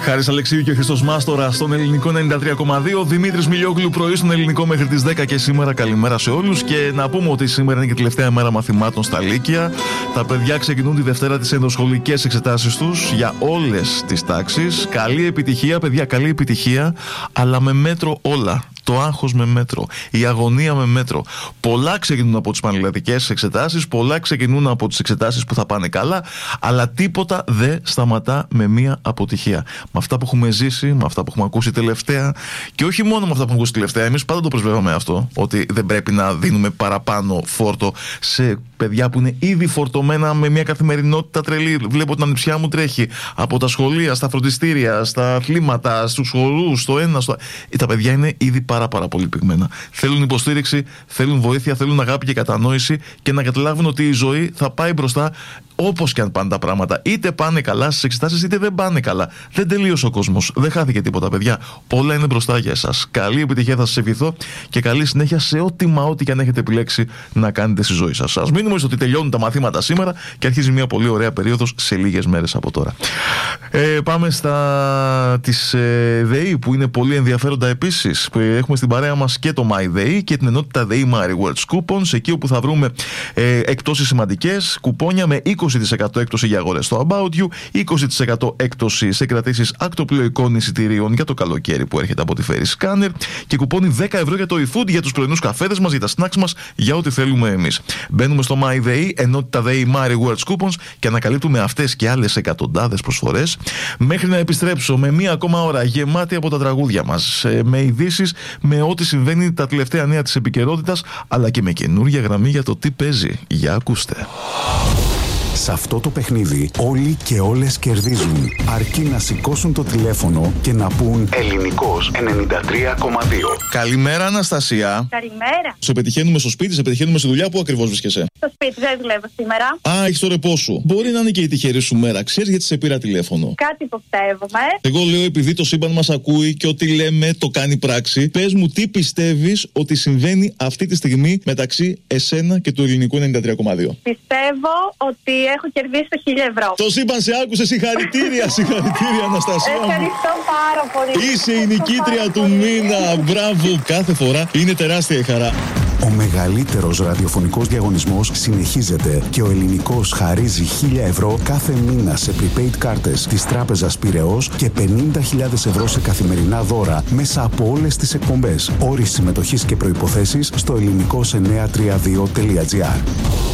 Χάρης Αλεξίου και Χριστός Μάστορα στον ελληνικό 93,2. Δημήτρης Μιλιόγλου, πρωί στον ελληνικό μέχρι τις 10 και σήμερα. Καλημέρα σε όλους. Και να πούμε ότι σήμερα είναι και τελευταία μέρα μαθημάτων στα Λύκεια. Τα παιδιά ξεκινούν τη Δευτέρα τις ενδοσχολικές εξετάσεις τους για όλες τις τάξεις. Καλή επιτυχία, παιδιά, καλή επιτυχία. Αλλά με μέτρο όλα. Το άγχος με μέτρο, η αγωνία με μέτρο. Πολλά ξεκινούν από τις πανελλαδικές εξετάσεις, πολλά ξεκινούν από τις εξετάσεις που θα πάνε καλά, αλλά τίποτα δεν σταματά με μία αποτυχία. Με αυτά που έχουμε ζήσει, με αυτά που έχουμε ακούσει τελευταία, και όχι μόνο με αυτά που έχουμε ακούσει τελευταία, εμείς πάντα το πρεσβεύαμε αυτό, ότι δεν πρέπει να δίνουμε παραπάνω φόρτο σε παιδιά που είναι ήδη φορτωμένα με μια καθημερινότητα τρελή. Βλέπω την ανιψιά μου τρέχει από τα σχολεία, στα φροντιστήρια, στα αθλήματα, στους χορούς, στο ένα, στο... Τα παιδιά είναι ήδη πάρα πολύ πυγμένα. Θέλουν υποστήριξη, θέλουν βοήθεια, θέλουν αγάπη και κατανόηση και να καταλάβουν ότι η ζωή θα πάει μπροστά όπως και αν πάνε τα πράγματα. Είτε πάνε καλά στις εξετάσεις, είτε δεν πάνε καλά. Δεν τελείωσε ο κόσμος. Δεν χάθηκε τίποτα, παιδιά. Όλα είναι μπροστά για εσάς. Καλή επιτυχία θα σας ευχηθώ και καλή συνέχεια σε ό,τι και αν έχετε επιλέξει να κάνετε στη ζωή σας. Ας μείνουμε στο ότι τελειώνουν τα μαθήματα σήμερα και αρχίζει μια πολύ ωραία περίοδος σε λίγες μέρες από τώρα. Πάμε στα της ΔΕΗ που είναι πολύ ενδιαφέροντα επίσης. Έχουμε στην παρέα μας και το MyDEI και την ενότητα ΔΕΗ My Rewards Coupons, εκεί όπου θα βρούμε εκπτώσεις σημαντικές, κουπόνια με 20% έκπτωση για αγορές στο About You, 20% έκπτωση σε κρατήσεις ακτοπλοϊκών εισιτηρίων για το καλοκαίρι που έρχεται από τη Ferry Scanner και κουπόνι 10 ευρώ για το eFood, για τους πρωινούς καφέδες μας, για τα snacks μας, για ό,τι θέλουμε εμείς. Μπαίνουμε στο MyDEI, ενότητα ΔΕΗ My Rewards Coupons και ανακαλύπτουμε αυτές και άλλες εκατοντάδες προσφορές μέχρι να επιστρέψω με μία ακόμα ώρα γεμάτη από τα τραγούδια μας, με ειδήσεις, με ό,τι συμβαίνει, τα τελευταία νέα της επικαιρότητας, αλλά και με καινούργια γραμμή για το τι παίζει. Για ακούστε. Σε αυτό το παιχνίδι όλοι και όλες κερδίζουν, αρκεί να σηκώσουν το τηλέφωνο και να πούν Ελληνικός 93,2. Καλημέρα, Αναστασία. Καλημέρα. Σε πετυχαίνουμε στο σπίτι, σε πετυχαίνουμε στη δουλειά. Πού ακριβώς βρίσκεσαι? Στο σπίτι, δεν δουλεύω σήμερα. Α, έχεις το ρεπό σου. Μπορεί να είναι και η τυχερή σου μέρα. Ξέρεις γιατί σε πήρα τηλέφωνο? Κάτι υποψεύομαι. Εγώ λέω, επειδή το σύμπαν μας ακούει και ό,τι λέμε το κάνει πράξη, πες μου τι πιστεύεις ότι συμβαίνει αυτή τη στιγμή μεταξύ εσένα και του ελληνικού 93,2. Πιστεύω ότι έχω κερδίσει το 1.000 ευρώ. Το σύμπαν σε άκουσε, συγχαρητήρια, συγχαρητήρια, Αναστασία. Ευχαριστώ πάρα πολύ. Είσαι η νικήτρια του μήνα. Μπράβο, κάθε φορά είναι τεράστια η χαρά. Ο μεγαλύτερος ραδιοφωνικός διαγωνισμός συνεχίζεται και ο ελληνικός χαρίζει 1.000 ευρώ κάθε μήνα σε prepaid κάρτες της Τράπεζας Πειραιώς και 50.000 ευρώ σε καθημερινά δώρα μέσα από όλες τις εκπομπές. Όροι συμμετοχής και προϋποθέσεις στο ελληνικός932.gr.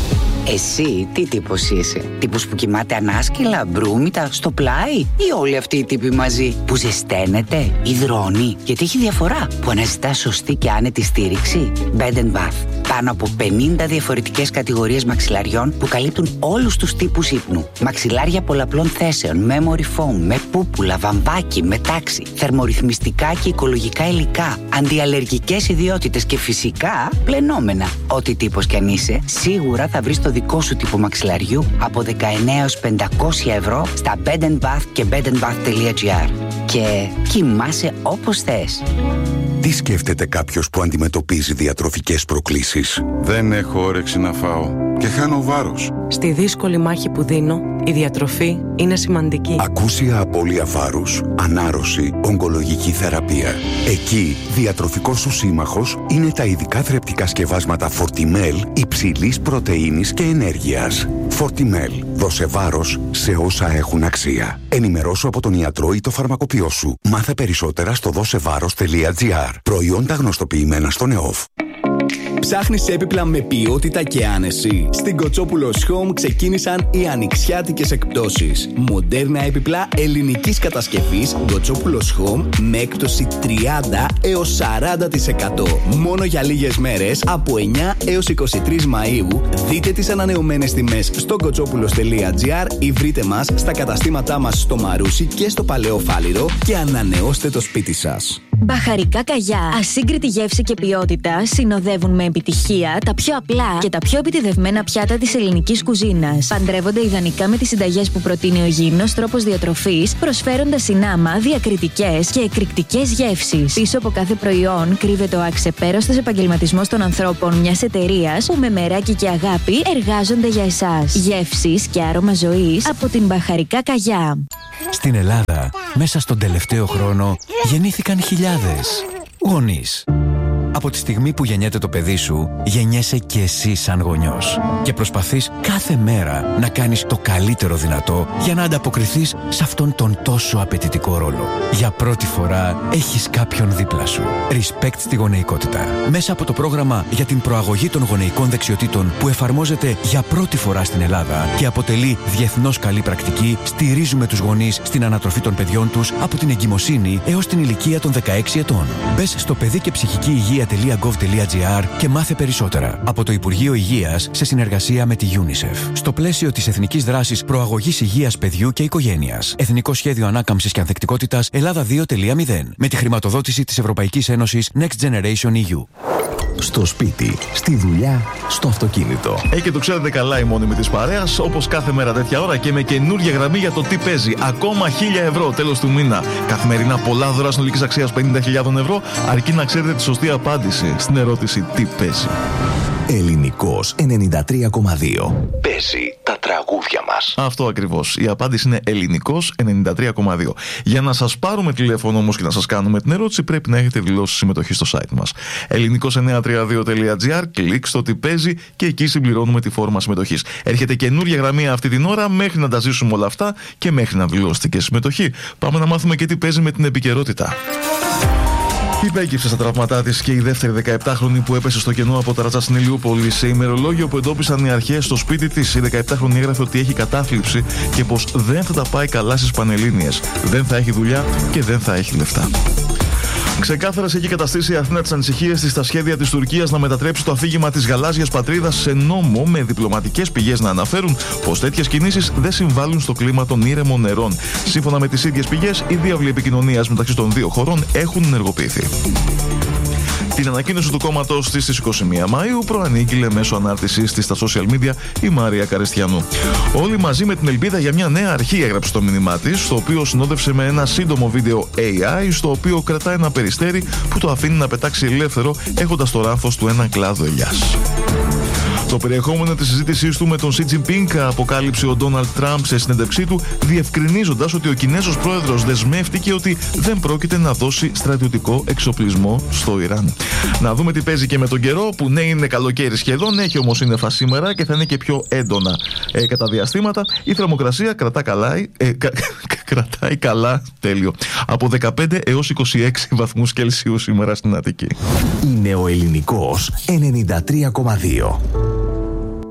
Εσύ τι τύπος είσαι? Τύπος που κοιμάται ανάσκελα, μπρούμητα, στο πλάι, ή όλοι αυτοί οι τύποι μαζί που ζεσταίνεται, υδρώνει? Γιατί έχει διαφορά που αναζητά σωστή και άνετη στήριξη. Bed & Bath. Πάνω από 50 διαφορετικές κατηγορίες μαξιλαριών που καλύπτουν όλους τους τύπους ύπνου. Μαξιλάρια πολλαπλών θέσεων, memory foam, με πούπουλα, βαμβάκι, με τάξη, θερμορυθμιστικά και οικολογικά υλικά, αντιαλλεργικές ιδιότητες και φυσικά πλενόμενα. Ό,τι τύπος κι αν είσαι, σίγουρα θα βρεις το δικό σου τύπο μαξιλαριού από 19 έως 500 ευρώ στα Bed & Bath και bedandbath.gr. Και κοιμάσαι όπως θες. Τι σκέφτεται κάποιος που αντιμετωπίζει διατροφικές προκλήσεις? Δεν έχω όρεξη να φάω και χάνω βάρος. Στη δύσκολη μάχη που δίνω, η διατροφή είναι σημαντική. Ακούσια απώλεια βάρους, ανάρρωση, ογκολογική θεραπεία. Εκεί, διατροφικός σου σύμμαχος είναι τα ειδικά θρεπτικά σκευάσματα Fortimel υψηλής πρωτεΐνης και ενέργειας. Fortimel. Δώσε βάρος σε όσα έχουν αξία. Ενημερώσου από τον ιατρό ή το φαρμακοποιό σου. Μάθε περισσότερα στο δώσεβάρος.gr. Προϊόντα γνωστοποιημένα στον ΕΟΦ. Ψάχνεις έπιπλα με ποιότητα και άνεση? Στην Κοτσόπουλος Home ξεκίνησαν οι ανοιξιάτικες εκπτώσεις. Μοντέρνα έπιπλα ελληνικής κατασκευής Κοτσόπουλος Home με έκπτωση 30 έως 40%. Μόνο για λίγες μέρες από 9 έως 23 Μαΐου. Δείτε τις ανανεωμένες τιμές στο κοτσόπουλος.gr ή βρείτε μας στα καταστήματά μας στο Μαρούσι και στο Παλαιό Φάληρο και ανανεώστε το σπίτι σας. Μπαχαρικά Καγιά. Ασύγκριτη γεύση και ποιότητα συνοδεύουν με επιτυχία τα πιο απλά και τα πιο επιτηδευμένα πιάτα της ελληνικής κουζίνας. Παντρεύονται ιδανικά με τις συνταγές που προτείνει ο υγιεινός τρόπος διατροφής, προσφέροντας συνάμα διακριτικές και εκρηκτικές γεύσεις. Πίσω από κάθε προϊόν κρύβεται ο αξεπέραστος επαγγελματισμός των ανθρώπων μιας εταιρείας που με μεράκι και αγάπη εργάζονται για εσάς. Γεύσεις και άρωμα ζωής από την Μπαχαρικά Καγιά. Στην Ελλάδα μέσα στον τελευταίο χρόνο γεννήθηκαν χιλιάδες γονείς. Από τη στιγμή που γεννιέται το παιδί σου, γεννιέσαι και εσύ σαν γονιός. Και προσπαθείς κάθε μέρα να κάνεις το καλύτερο δυνατό για να ανταποκριθείς σε αυτόν τον τόσο απαιτητικό ρόλο. Για πρώτη φορά έχεις κάποιον δίπλα σου. Respect στη γονεϊκότητα. Μέσα από το πρόγραμμα για την προαγωγή των γονεϊκών δεξιοτήτων που εφαρμόζεται για πρώτη φορά στην Ελλάδα και αποτελεί διεθνώς καλή πρακτική, στηρίζουμε τους γονείς στην ανατροφή των παιδιών τους από την εγκυμοσύνη έως την ηλικία των 16 ετών. Μπες στο παιδί και ψυχική υγεία.gov.gr και μάθε περισσότερα από το Υπουργείο Υγείας σε συνεργασία με τη UNICEF. Στο πλαίσιο της Εθνικής Δράσης Προαγωγής Υγείας Παιδιού και Οικογένειας. Εθνικό Σχέδιο Ανάκαμψης και Ανθεκτικότητας Ελλάδα 2.0. Με τη χρηματοδότηση της Ευρωπαϊκής Ένωσης Next Generation EU. Στο σπίτι, στη δουλειά, στο αυτοκίνητο. Και το ξέρετε καλά οι μόνιμοι της παρέας, όπως κάθε μέρα τέτοια ώρα και με καινούργια γραμμή για το τι παίζει. Ακόμα 1.000 ευρώ τέλος του μήνα. Καθημερινά πολλά δώρα συνολικής αξίας 50.000 ευρώ, αρκεί να ξέρετε τη σωστή απάντηση στην ερώτηση τι παίζει. Ελληνικός 93,2. Παίζει τα τραγούδια μας. Αυτό ακριβώς. Η απάντηση είναι Ελληνικός 93,2. Για να σας πάρουμε τηλέφωνο όμως και να σας κάνουμε την ερώτηση, πρέπει να έχετε δηλώσει συμμετοχή στο site μας. ελληνικός932.gr, κλικ στο τι παίζει και εκεί συμπληρώνουμε τη φόρμα συμμετοχής. Έρχεται καινούργια γραμμή αυτή την ώρα μέχρι να τα ζήσουμε όλα αυτά και μέχρι να δηλώσετε και συμμετοχή. Πάμε να μάθουμε και τι παίζει με την επικαιρότητα. Υπέκυψε στα τραύματά της και η δεύτερη 17χρονη που έπεσε στο κενό από ταράτσα στην Ηλιούπολη. Σε ημερολόγιο που εντόπισαν οι αρχές στο σπίτι της, η 17χρονη έγραφε ότι έχει κατάθλιψη και πως δεν θα τα πάει καλά στις Πανελλήνιες. Δεν θα έχει δουλειά και δεν θα έχει λεφτά. Ξεκάθαρα έχει καταστήσει η Αθήνα τις ανησυχίες της στα σχέδια της Τουρκίας να μετατρέψει το αφήγημα της γαλάζιας πατρίδας σε νόμο, με διπλωματικές πηγές να αναφέρουν πως τέτοιες κινήσεις δεν συμβάλλουν στο κλίμα των ήρεμων νερών. Σύμφωνα με τις ίδιες πηγές, οι διάβλοι επικοινωνίας μεταξύ των δύο χωρών έχουν ενεργοποιηθεί. Την ανακοίνωση του κόμματος της στις 21 Μαΐου προανήγγειλε μέσω ανάρτησής της στα social media η Μαρία Καρεστιανού. Όλοι μαζί με την ελπίδα για μια νέα αρχή, έγραψε το μήνυμά της, το οποίο συνόδευσε με ένα σύντομο βίντεο AI, στο οποίο κρατάει ένα περιστέρι που το αφήνει να πετάξει ελεύθερο, έχοντας το ράφος του έναν κλάδο ελιάς. Το περιεχόμενο της συζήτησής του με τον Σι Τζινπίνγκ αποκάλυψε ο Ντόναλντ Τραμπ σε συνέντευξή του, διευκρινίζοντας ότι ο Κινέζος πρόεδρος δεσμεύτηκε ότι δεν πρόκειται να δώσει στρατιωτικό εξοπλισμό στο Ιράν. Να δούμε τι παίζει και με τον καιρό, που ναι, είναι καλοκαίρι σχεδόν, έχει όμως σύννεφα σήμερα και θα είναι και πιο έντονα κατά διαστήματα. Η θερμοκρασία κρατάει καλά, τέλειο, από 15 έως 26 βαθμούς Κελσίου σήμερα στην Αττική. Είναι ο Ελληνικός 93,2.